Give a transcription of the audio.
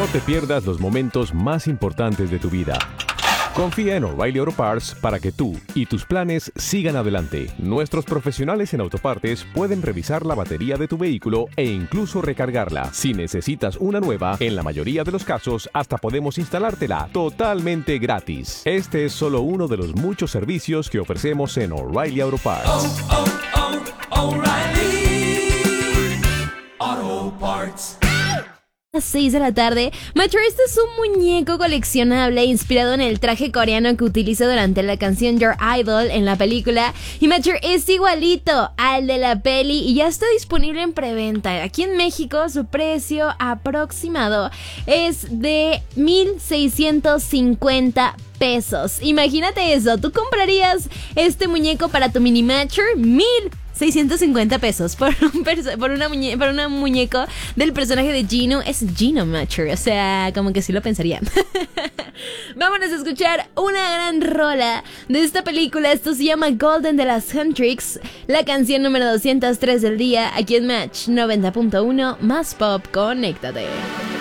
No te pierdas los momentos más importantes de tu vida. Confía en O'Reilly Auto Parts para que tú y tus planes sigan adelante. Nuestros profesionales en autopartes pueden revisar la batería de tu vehículo e incluso recargarla. Si necesitas una nueva, en la mayoría de los casos hasta podemos instalártela totalmente gratis. Este es solo uno de los muchos servicios que ofrecemos en O'Reilly Auto Parts. O'Reilly Auto Parts. A las 6 de la tarde, Macho, este es un muñeco coleccionable inspirado en el traje coreano que utiliza durante la canción Your Idol en la película. Y Macho es igualito al de la peli y ya está disponible en preventa. Aquí en México su precio aproximado es de 1,650 pesos. Imagínate eso, ¿tú comprarías este muñeco para tu mini Macho? 1,650 pesos por un muñeco del personaje de Gino. Es Gino Macho, o sea, como que sí lo pensaría. Vámonos a escuchar una gran rola de esta película. Esto se llama Golden de las Huntrix, la canción número 203 del día, aquí en Match 90.1 más pop. Conéctate.